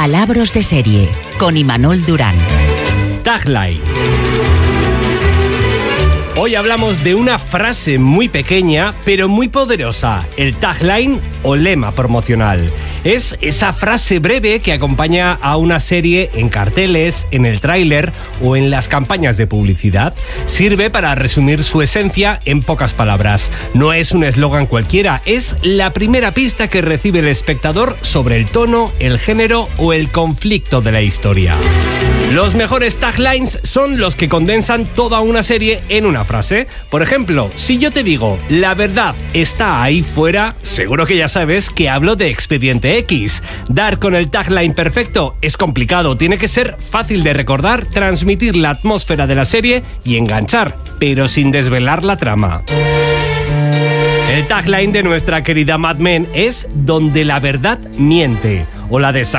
Palabras de serie, con Imanol Durán. Tagline. Hoy hablamos de una frase muy pequeña, pero muy poderosa, el tagline o lema promocional. Es esa frase breve que acompaña a una serie en carteles, en el tráiler o en las campañas de publicidad. Sirve para resumir su esencia en pocas palabras. No es un eslogan cualquiera, es la primera pista que recibe el espectador sobre el tono, el género o el conflicto de la historia. Los mejores taglines son los que condensan toda una serie en una frase. Por ejemplo, si yo te digo, la verdad está ahí fuera, seguro que ya sabes que hablo de Expediente X. Dar con el tagline perfecto es complicado, tiene que ser fácil de recordar, transmitir la atmósfera de la serie y enganchar, pero sin desvelar la trama. El tagline de nuestra querida Mad Men es "Donde la verdad miente", o la de